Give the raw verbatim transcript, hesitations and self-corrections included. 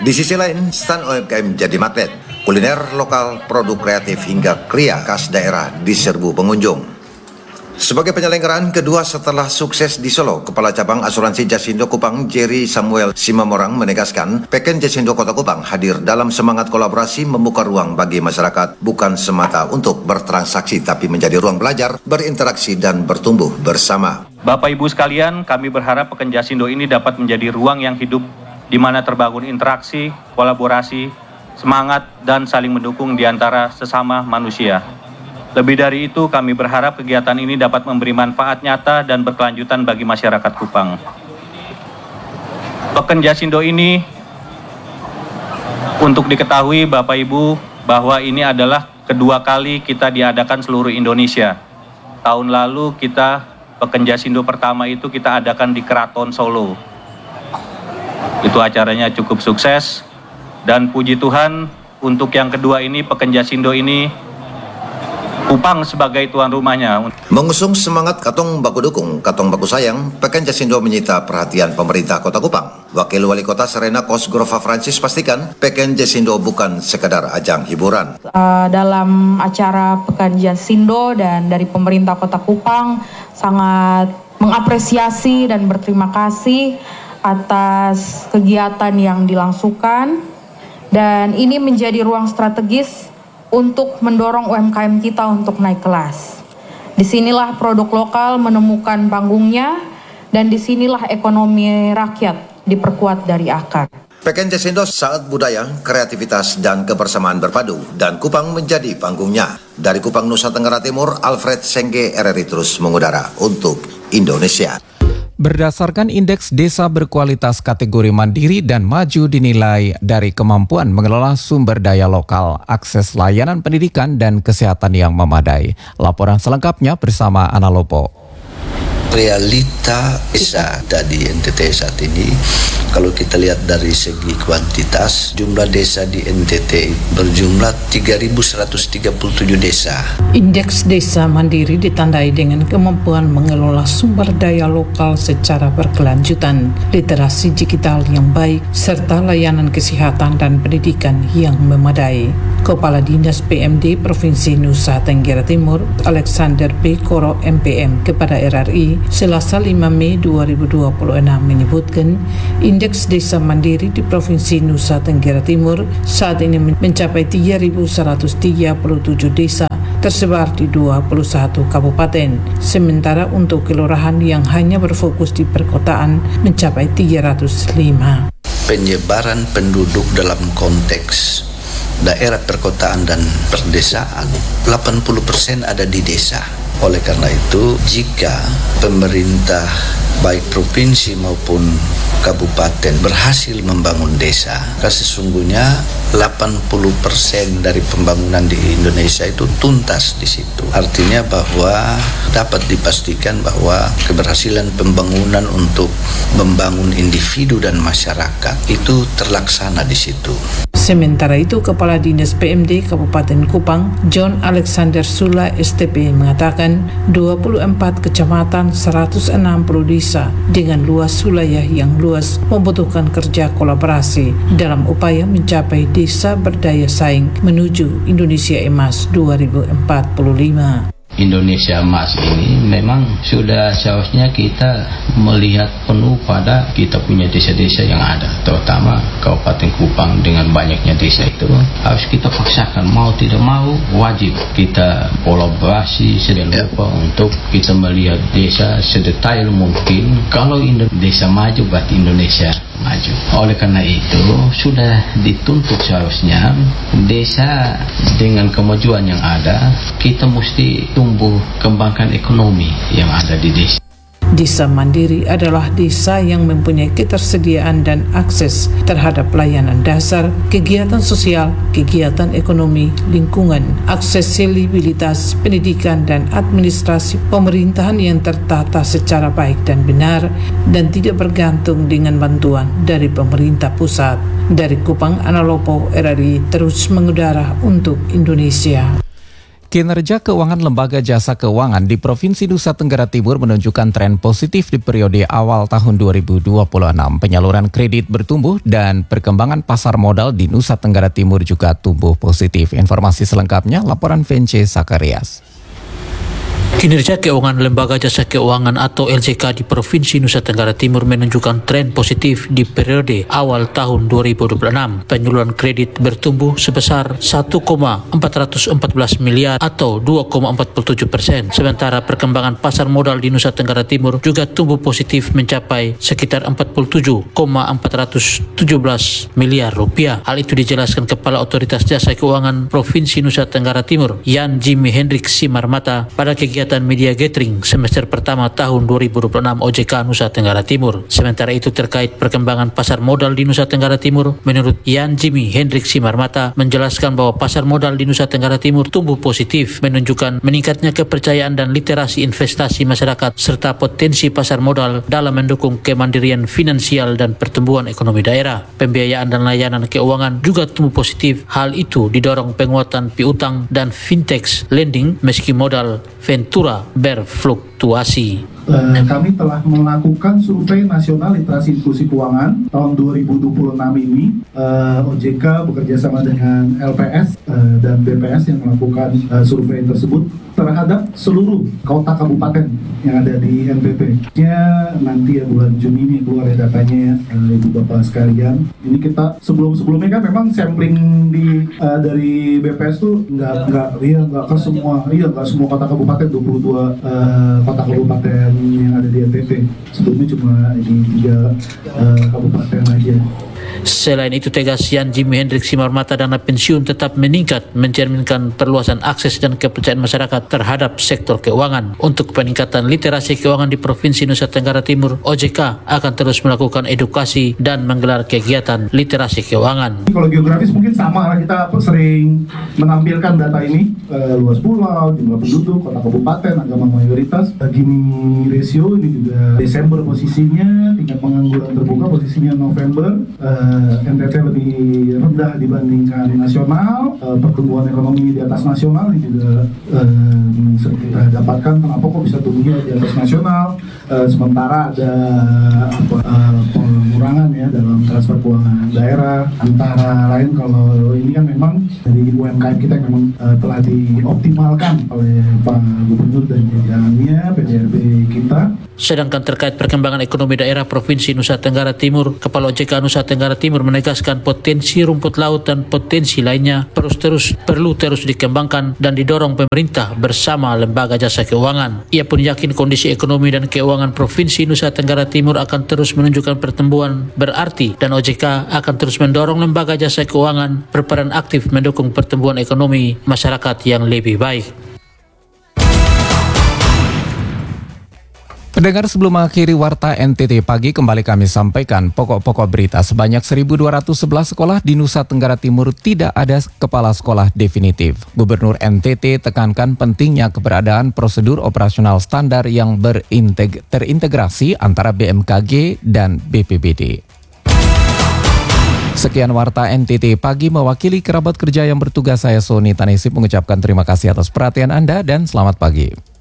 Di sisi lain, stand U M K M jadi magnet. Kuliner lokal, produk kreatif hingga kria khas daerah diserbu pengunjung. Sebagai penyelenggaraan kedua setelah sukses di Solo, Kepala Cabang Asuransi Jasindo Kupang Jerry Samuel Simamorang menegaskan Peken Jasindo Kota Kupang hadir dalam semangat kolaborasi membuka ruang bagi masyarakat bukan semata untuk bertransaksi tapi menjadi ruang belajar, berinteraksi dan bertumbuh bersama. Bapak Ibu sekalian, kami berharap Peken Jasindo ini dapat menjadi ruang yang hidup di mana terbangun interaksi, kolaborasi, semangat dan saling mendukung di antara sesama manusia. Lebih dari itu, kami berharap kegiatan ini dapat memberi manfaat nyata dan berkelanjutan bagi masyarakat Kupang. Peken Jasindo ini, untuk diketahui Bapak Ibu, bahwa ini adalah kedua kali kita diadakan seluruh Indonesia. Tahun lalu kita, Peken Jasindo pertama itu kita adakan di Keraton Solo. Itu acaranya cukup sukses, dan puji Tuhan, untuk yang kedua ini, Peken Jasindo ini, Kupang sebagai tuan rumahnya. Mengusung semangat Katong Baku Dukung, Katong Baku Sayang, Peken Jasindo menyita perhatian pemerintah Kota Kupang. Wakil Wali Kota Serena Kosgrova Francis pastikan Peken Jasindo bukan sekadar ajang hiburan. Uh, dalam acara Peken Jasindo dan dari pemerintah Kota Kupang sangat mengapresiasi dan berterima kasih atas kegiatan yang dilangsungkan, dan ini menjadi ruang strategis untuk mendorong U M K M kita untuk naik kelas. Disinilah produk lokal menemukan panggungnya, dan disinilah ekonomi rakyat diperkuat dari akar. Peken Jasindo saat budaya, kreativitas, dan kebersamaan berpadu, dan Kupang menjadi panggungnya. Dari Kupang, Nusa Tenggara Timur, Alfred Sengge, R R I terus mengudara untuk Indonesia. Berdasarkan indeks desa berkualitas kategori mandiri dan maju dinilai dari kemampuan mengelola sumber daya lokal, akses layanan pendidikan dan kesehatan yang memadai. Laporan selengkapnya bersama Ana Lopo. Realita desa di N T T saat ini, kalau kita lihat dari segi kuantitas, jumlah desa di N T T berjumlah tiga ribu seratus tiga puluh tujuh desa. Indeks desa mandiri ditandai dengan kemampuan mengelola sumber daya lokal secara berkelanjutan, literasi digital yang baik, serta layanan kesehatan dan pendidikan yang memadai. Kepala Dinas P M D Provinsi Nusa Tenggara Timur, Alexander B. Koro M P M kepada R R I, Selasa lima Mei dua ribu dua puluh enam menyebutkan indeks desa mandiri di Provinsi Nusa Tenggara Timur saat ini mencapai tiga ribu seratus tiga puluh tujuh desa tersebar di dua puluh satu kabupaten, sementara untuk kelurahan yang hanya berfokus di perkotaan mencapai tiga ratus lima. Penyebaran penduduk dalam konteks daerah perkotaan dan perdesaan delapan puluh persen ada di desa. Oleh karena itu, jika pemerintah baik provinsi maupun kabupaten berhasil membangun desa, maka sesungguhnya delapan puluh persen dari pembangunan di Indonesia itu tuntas di situ. Artinya bahwa dapat dipastikan bahwa keberhasilan pembangunan untuk membangun individu dan masyarakat itu terlaksana di situ. Sementara itu, Kepala Dinas P M D Kabupaten Kupang, John Alexander Sula S T P mengatakan dua puluh empat kecamatan, seratus enam puluh desa dengan luas wilayah yang luas membutuhkan kerja kolaborasi dalam upaya mencapai desa berdaya saing menuju Indonesia Emas dua ribu empat puluh lima. Indonesia Emas ini memang sudah seharusnya kita melihat penuh pada kita punya desa-desa yang ada, terutama Kabupaten Kupang dengan banyaknya desa itu harus kita paksakan, mau tidak mau wajib kita kolaborasi sedemikian rupa untuk kita melihat desa sedetail mungkin. Kalau desa maju berarti Indonesia maju. Oleh karena itu sudah dituntut seharusnya desa dengan kemajuan yang ada kita mesti tumbuh kembangkan ekonomi yang ada di desa. Desa mandiri adalah desa yang mempunyai ketersediaan dan akses terhadap layanan dasar, kegiatan sosial, kegiatan ekonomi, lingkungan, aksesibilitas, pendidikan, dan administrasi pemerintahan yang tertata secara baik dan benar dan tidak bergantung dengan bantuan dari pemerintah pusat. Dari Kupang, Ana Lopo, R R I terus mengudara untuk Indonesia. Kinerja keuangan lembaga jasa keuangan di Provinsi Nusa Tenggara Timur menunjukkan tren positif di periode awal tahun dua ribu dua puluh enam. Penyaluran kredit bertumbuh dan perkembangan pasar modal di Nusa Tenggara Timur juga tumbuh positif. Informasi selengkapnya laporan Vence Sakarias. Kinerja keuangan lembaga jasa keuangan atau L J K di Provinsi Nusa Tenggara Timur menunjukkan tren positif di periode awal tahun dua ribu dua puluh enam. Penyaluran kredit bertumbuh sebesar satu koma empat empat belas miliar atau dua koma empat puluh tujuh persen. Sementara perkembangan pasar modal di Nusa Tenggara Timur juga tumbuh positif mencapai sekitar empat puluh tujuh koma empat tujuh belas miliar rupiah. Hal itu dijelaskan Kepala Otoritas Jasa Keuangan Provinsi Nusa Tenggara Timur, Yan Jimmy Hendrik Simarmata, pada kegiatan media gathering semester pertama tahun dua ribu dua puluh enam O J K Nusa Tenggara Timur. Sementara itu terkait perkembangan pasar modal di Nusa Tenggara Timur, menurut Yan Jimmy Hendrik Simarmata menjelaskan bahwa pasar modal di Nusa Tenggara Timur tumbuh positif, menunjukkan meningkatnya kepercayaan dan literasi investasi masyarakat serta potensi pasar modal dalam mendukung kemandirian finansial dan pertumbuhan ekonomi daerah. Pembiayaan dan layanan keuangan juga tumbuh positif. Hal itu didorong penguatan piutang dan fintech lending meski modal Ventura berfluktuasi. Uh, kami telah melakukan survei nasional literasi inklusi keuangan tahun dua ribu dua puluh enam ini. uh, O J K bekerja sama dengan L P S uh, dan B P S yang melakukan uh, survei tersebut terhadap seluruh kota kabupaten yang ada di N P P. Ya, nanti ya bulan Juni ini keluar ya datanya, uh, Ibu Bapak sekalian. Ini kita sebelum-sebelumnya kan memang sampling di uh, dari B P S tuh nggak nggak iya nggak ke semua iya nggak semua kota kabupaten, dua puluh dua uh, kota kabupaten yang ada di N P P. Sebelumnya cuma di tiga uh, kabupaten aja. Selain itu, tegas Yan Jimmy Hendrik Simarmata, dana pensiun tetap meningkat, mencerminkan perluasan akses dan kepercayaan masyarakat terhadap sektor keuangan. Untuk peningkatan literasi keuangan di Provinsi Nusa Tenggara Timur, O J K akan terus melakukan edukasi dan menggelar kegiatan literasi keuangan. Kalau geografis mungkin sama, kita sering menampilkan data ini, eh, luas pulau, jumlah penduduk, kota kabupaten, agama mayoritas. Gini rasio ini juga Desember posisinya, tingkat pengangguran terbuka posisinya November. Eh, N T T lebih rendah dibandingkan nasional, uh, pertumbuhan ekonomi di atas nasional ini juga uh, sering kita dapatkan. Kenapa kok bisa tumbuhnya di atas nasional, uh, sementara ada apa, uh, pengurangan ya dalam transfer keuangan daerah. Antara lain kalau ini kan memang dari U M K M kita yang memang uh, telah dioptimalkan oleh Pak Gubernur dan jajarannya P D R B kita. Sedangkan terkait perkembangan ekonomi daerah Provinsi Nusa Tenggara Timur, Kepala O J K Nusa Tenggara Timur menegaskan potensi rumput laut dan potensi lainnya terus terus perlu terus dikembangkan dan didorong pemerintah bersama lembaga jasa keuangan. Ia pun yakin kondisi ekonomi dan keuangan Provinsi Nusa Tenggara Timur akan terus menunjukkan pertumbuhan berarti, dan O J K akan terus mendorong lembaga jasa keuangan berperan aktif mendukung pertumbuhan ekonomi masyarakat yang lebih baik. Pendengar, sebelum mengakhiri Warta N T T Pagi, kembali kami sampaikan pokok-pokok berita. Sebanyak seribu dua ratus sebelas sekolah di Nusa Tenggara Timur tidak ada kepala sekolah definitif. Gubernur N T T tekankan pentingnya keberadaan prosedur operasional standar yang berinteg- terintegrasi antara B M K G dan B P B D. Sekian Warta N T T Pagi, mewakili kerabat kerja yang bertugas, saya Sony Tanisip mengucapkan terima kasih atas perhatian Anda dan selamat pagi.